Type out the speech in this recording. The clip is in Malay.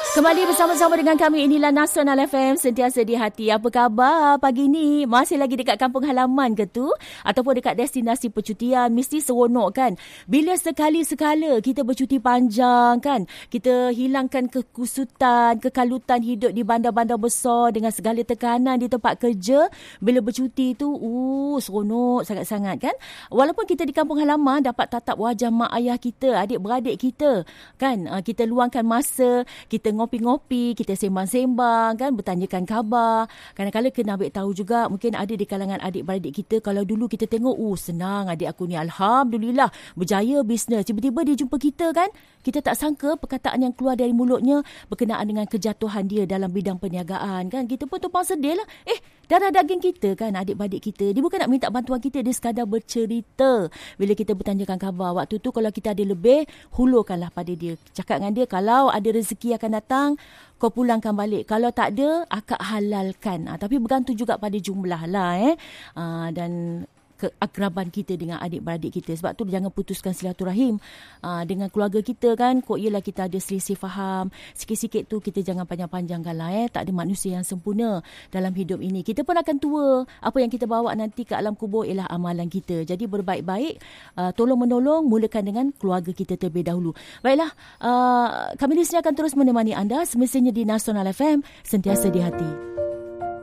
Kembali bersama-sama dengan kami, inilah Nasional FM, sentiasa di hati. Apa khabar pagi ni? Masih lagi dekat kampung halaman ke tu? Ataupun dekat destinasi percutian? Mesti seronok kan? Bila sekali-sekala kita bercuti panjang kan? Kita hilangkan kekusutan, kekalutan hidup di bandar-bandar besar dengan segala tekanan di tempat kerja. Bila bercuti tu, seronok sangat-sangat kan? Walaupun kita di kampung halaman dapat tatap wajah mak ayah kita, adik-beradik kita kan? Kita luangkan masa, kita ngopi-ngopi, kita sembang-sembang kan, bertanyakan khabar. Kadang-kadang kena ambil tahu juga, mungkin ada di kalangan adik-beradik kita, kalau dulu kita tengok, senang adik aku ni, alhamdulillah, berjaya bisnes. Tiba-tiba dia jumpa kita kan, kita tak sangka perkataan yang keluar dari mulutnya berkenaan dengan kejatuhan dia dalam bidang perniagaan kan. Kita pun tumpang sedih lah. Darah daging kita kan, adik-beradik kita. Dia bukan nak minta bantuan kita, dia sekadar bercerita. Bila kita bertanyakan khabar, waktu tu kalau kita ada lebih, hulurkanlah pada dia. Cakap dengan dia, kalau ada rezeki akan datang, kau pulangkan balik. Kalau tak ada, akak halalkan. Tapi bergantung juga pada jumlah lah. Dan keakraban kita dengan adik-beradik kita. Sebab tu jangan putuskan silaturahim dengan keluarga kita kan. Kok ialah kita ada selisih faham, sikit-sikit tu kita jangan panjang-panjangkan lah. Tak ada manusia yang sempurna dalam hidup ini. Kita pun akan tua. Apa yang kita bawa nanti ke alam kubur ialah amalan kita. Jadi berbaik-baik, tolong-menolong, mulakan dengan keluarga kita terlebih dahulu. Baiklah, kami di sini akan terus menemani anda semestinya di Nasional FM, sentiasa di hati.